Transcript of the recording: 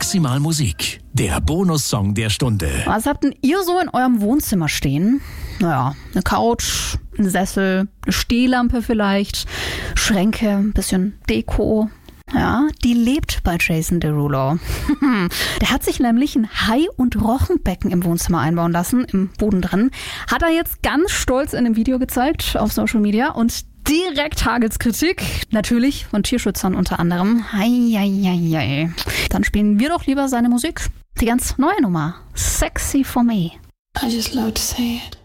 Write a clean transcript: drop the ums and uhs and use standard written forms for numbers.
Maximal Musik, der Bonussong der Stunde. Was habt denn ihr so in eurem Wohnzimmer stehen? Naja, eine Couch, ein Sessel, eine Stehlampe vielleicht, Schränke, ein bisschen Deko. Ja, die lebt bei Jason Derulo. Der hat sich nämlich ein Hai- und Rochenbecken im Wohnzimmer einbauen lassen, im Boden drin. Hat er jetzt ganz stolz in einem Video gezeigt auf Social Media und direkt hagelt's Kritik. Natürlich von Tierschützern unter anderem. Heieiei. Dann spielen wir doch lieber seine Musik. Die ganz neue Nummer. Sexy for Me. I just love to say it.